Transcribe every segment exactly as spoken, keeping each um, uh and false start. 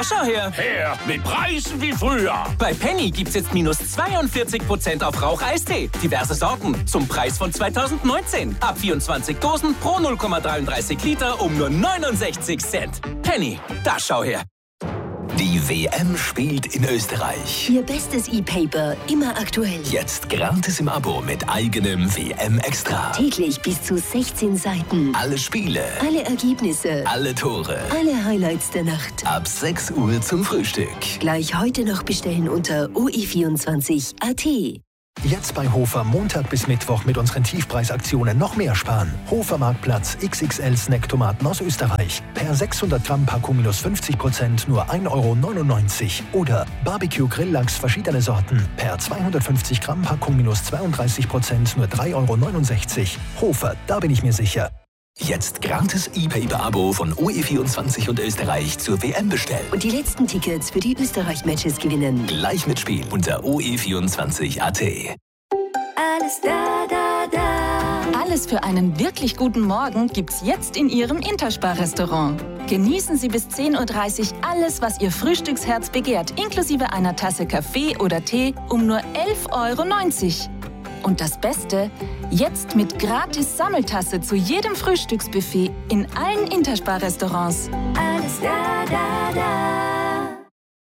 Da schau her. Her, mit Preisen wie früher. Bei Penny gibt's jetzt minus zweiundvierzig Prozent auf Rauch-Eistee. Diverse Sorten zum Preis von zweitausendneunzehn. Ab vierundzwanzig Dosen pro null Komma dreiunddreißig Liter um nur neunundsechzig Cent. Penny, da schau her. Die W M spielt in Österreich. Ihr bestes E-Paper, immer aktuell. Jetzt gratis im Abo mit eigenem W M-Extra. Täglich bis zu sechzehn Seiten. Alle Spiele. Alle Ergebnisse. Alle Tore. Alle Highlights der Nacht. Ab sechs Uhr zum Frühstück. Gleich heute noch bestellen unter o e vierundzwanzig punkt a t. Jetzt bei Hofer Montag bis Mittwoch mit unseren Tiefpreisaktionen noch mehr sparen. Hofer Marktplatz X X L Snacktomaten aus Österreich. Per sechshundert Gramm Packung minus fünfzig Prozent nur ein Euro neunundneunzig. Oder Barbecue Grilllachs verschiedene Sorten. Per zweihundertfünfzig Gramm Packung minus zweiunddreißig Prozent nur drei Euro neunundsechzig. Hofer, da bin ich mir sicher. Jetzt gratis E-Paper-Abo von O E vierundzwanzig und Österreich zur W M bestellen. Und die letzten Tickets für die Österreich-Matches gewinnen. Gleich mitspielen unter o e vierundzwanzig punkt a t. Alles da, da, da. Alles für einen wirklich guten Morgen gibt's jetzt in Ihrem Interspar-Restaurant. Genießen Sie bis zehn Uhr dreißig alles, was Ihr Frühstücksherz begehrt, inklusive einer Tasse Kaffee oder Tee um nur elf Euro neunzig. Und das Beste, jetzt mit gratis Sammeltasse zu jedem Frühstücksbuffet in allen Interspar-Restaurants. Alles da, da, da.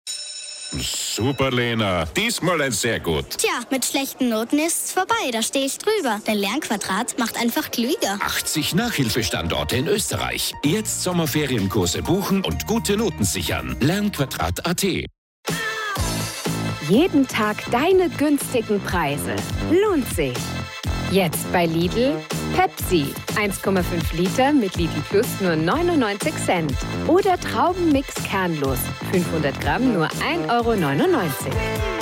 Super, Lena. Diesmal ein sehr gut. Tja, mit schlechten Noten ist's vorbei. Da stehe ich drüber. Der Lernquadrat macht einfach klüger. achtzig Nachhilfestandorte in Österreich. Jetzt Sommerferienkurse buchen und gute Noten sichern. Lernquadrat punkt a t. Jeden Tag deine günstigen Preise. Lohnt sich. Jetzt bei Lidl Pepsi. eins Komma fünf Liter mit Lidl Plus nur neunundneunzig Cent. Oder Traubenmix kernlos. fünfhundert Gramm nur ein Euro neunundneunzig.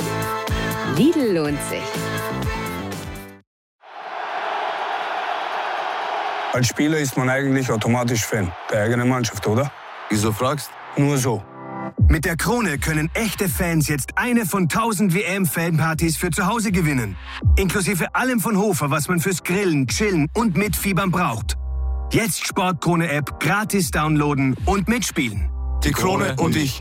Lidl lohnt sich. Als Spieler ist man eigentlich automatisch Fan der eigenen Mannschaft, oder? Wieso fragst? Nur so. Mit der Krone können echte Fans jetzt eine von tausend W M-Fanpartys für zu Hause gewinnen. Inklusive allem von Hofer, was man fürs Grillen, Chillen und Mitfiebern braucht. Jetzt Sportkrone-App gratis downloaden und mitspielen. Die Krone und ich.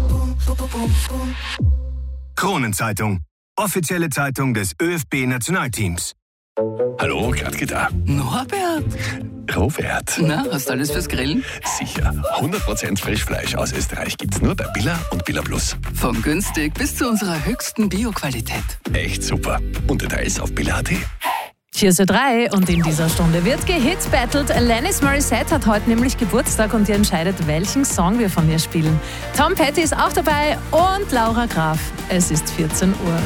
Kronenzeitung. Offizielle Zeitung des Ö F B-Nationalteams. Hallo, Gladke da. Norbert. Robert. Na, hast du alles fürs Grillen? Sicher. hundert Prozent Frischfleisch aus Österreich gibt's nur bei Billa und Billa Plus. Von günstig bis zu unserer höchsten Bio-Qualität. Echt super. Und Details auf billa punkt a t. vier Uhr drei und in dieser Stunde wird gehitbattelt. Alanis Morissette hat heute nämlich Geburtstag und ihr entscheidet, welchen Song wir von ihr spielen. Tom Petty ist auch dabei und Laura Graf. Es ist vierzehn Uhr.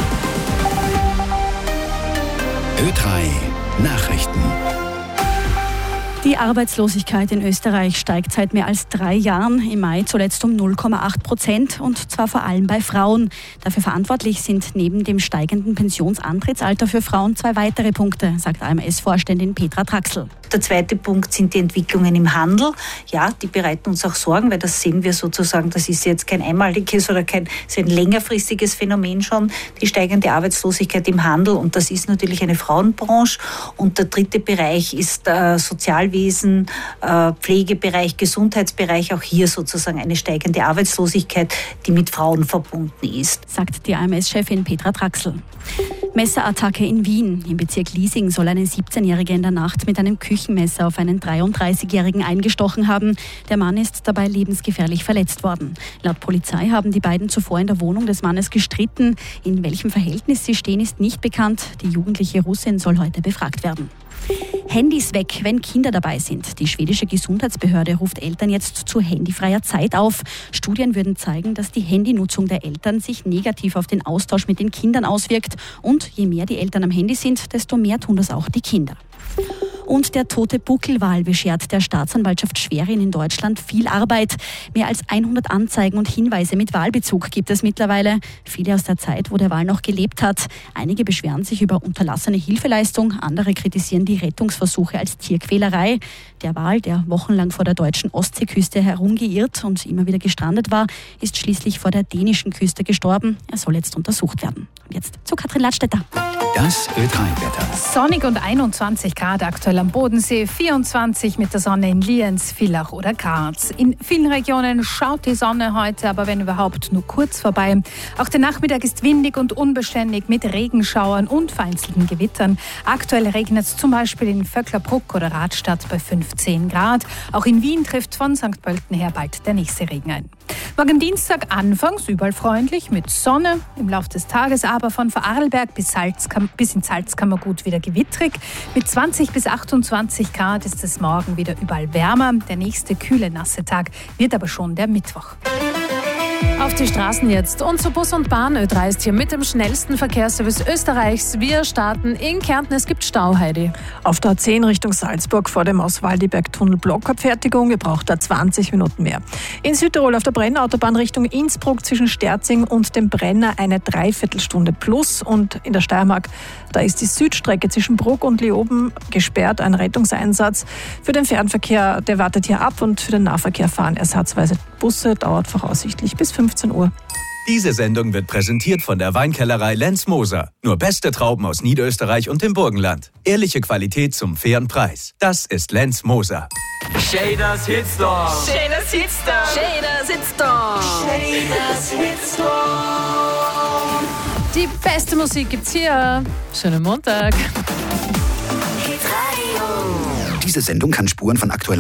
Ö drei Nachrichten. Die Arbeitslosigkeit in Österreich steigt seit mehr als drei Jahren, im Mai zuletzt um null Komma acht Prozent und zwar vor allem bei Frauen. Dafür verantwortlich sind neben dem steigenden Pensionsantrittsalter für Frauen zwei weitere Punkte, sagt A M S-Vorständin Petra Traxl. Der zweite Punkt sind die Entwicklungen im Handel. Ja, die bereiten uns auch Sorgen, weil das sehen wir sozusagen, das ist jetzt kein einmaliges oder kein so ein längerfristiges Phänomen schon, die steigende Arbeitslosigkeit im Handel und das ist natürlich eine Frauenbranche. Und der dritte Bereich ist äh, Sozialwesen, äh, Pflegebereich, Gesundheitsbereich, auch hier sozusagen eine steigende Arbeitslosigkeit, die mit Frauen verbunden ist. Sagt die A M S-Chefin Petra Traxl. Messerattacke in Wien. Im Bezirk Liesing soll eine siebzehnjährige in der Nacht mit einem Küchenmesser auf einen dreiunddreißigjährigen eingestochen haben. Der Mann ist dabei lebensgefährlich verletzt worden. Laut Polizei haben die beiden zuvor in der Wohnung des Mannes gestritten. In welchem Verhältnis sie stehen, ist nicht bekannt. Die jugendliche Russin soll heute befragt werden. Handys weg, wenn Kinder dabei sind. Die schwedische Gesundheitsbehörde ruft Eltern jetzt zu handyfreier Zeit auf. Studien würden zeigen, dass die Handynutzung der Eltern sich negativ auf den Austausch mit den Kindern auswirkt. Und je mehr die Eltern am Handy sind, desto mehr tun das auch die Kinder. Und der tote Buckelwal beschert der Staatsanwaltschaft Schwerin in Deutschland viel Arbeit. Mehr als hundert Anzeigen und Hinweise mit Walbezug gibt es mittlerweile. Viele aus der Zeit, wo der Wal noch gelebt hat. Einige beschweren sich über unterlassene Hilfeleistung, andere kritisieren die Rettungsversuche als Tierquälerei. Der Wal, der wochenlang vor der deutschen Ostseeküste herumgeirrt und immer wieder gestrandet war, ist schließlich vor der dänischen Küste gestorben. Er soll jetzt untersucht werden. Und jetzt zu Katrin Ladstätter. Das Ö drei Wetter. Sonnig und einundzwanzig Grad aktuell am Bodensee, vierundzwanzig mit der Sonne in Lienz, Villach oder Graz. In vielen Regionen schaut die Sonne heute, aber wenn überhaupt nur kurz vorbei. Auch der Nachmittag ist windig und unbeständig mit Regenschauern und vereinzelten Gewittern. Aktuell regnet es zum Beispiel in Vöcklerbruck oder Radstadt bei fünfzehn Grad. Auch in Wien trifft von Sankt Pölten her bald der nächste Regen ein. Morgen Dienstag anfangs überall freundlich mit Sonne, im Laufe des Tages aber von Vorarlberg bis, Salzkam- bis in Salzkammergut wieder gewittrig. Mit zwanzig bis achtundzwanzig Grad ist es morgen wieder überall wärmer. Der nächste kühle, nasse Tag wird aber schon der Mittwoch. Auf die Straßen jetzt. Unser Bus und Bahn Ö drei ist hier mit dem schnellsten Verkehrsservice Österreichs. Wir starten in Kärnten. Es gibt Stau, Heidi. Auf der A zehn Richtung Salzburg vor dem Auswaldiberg-Tunnel Blockabfertigung. Ihr braucht da zwanzig Minuten mehr. In Südtirol auf der Brennerautobahn Richtung Innsbruck zwischen Sterzing und dem Brenner eine Dreiviertelstunde plus. Und in der Steiermark, da ist die Südstrecke zwischen Bruck und Leoben gesperrt. Ein Rettungseinsatz für den Fernverkehr, der wartet hier ab, und für den Nahverkehr fahren ersatzweise Busse, dauert voraussichtlich bis fünfzehn Uhr. Diese Sendung wird präsentiert von der Weinkellerei Lenz Moser. Nur beste Trauben aus Niederösterreich und dem Burgenland. Ehrliche Qualität zum fairen Preis. Das ist Lenz Moser. Shaders Hitstorm. Shaders Hitstorm. Shaders Hitstorm. Shaders Hitstorm. Die beste Musik gibt's hier. Schönen Montag. Diese Sendung kann Spuren von aktueller